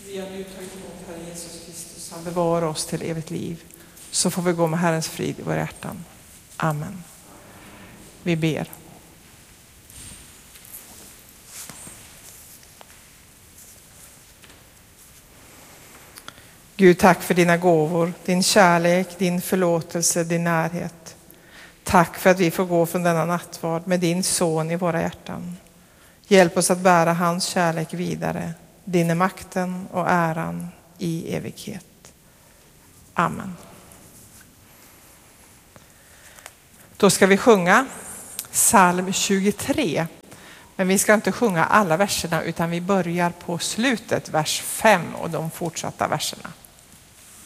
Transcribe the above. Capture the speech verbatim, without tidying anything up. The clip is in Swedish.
Vi har nu tagit emot Herren Jesus Kristus. Han bevarar oss till evigt liv. Så får vi gå med Herrens frid i våra hjärtan. Amen. Vi ber. Gud, tack för dina gåvor, din kärlek, din förlåtelse, din närhet. Tack för att vi får gå från denna nattvard med din son i våra hjärtan. Hjälp oss att bära hans kärlek vidare. Din är makten och äran i evighet. Amen. Då ska vi sjunga psalm tjugotre. Men vi ska inte sjunga alla verserna utan vi börjar på slutet, vers fem och de fortsatta verserna.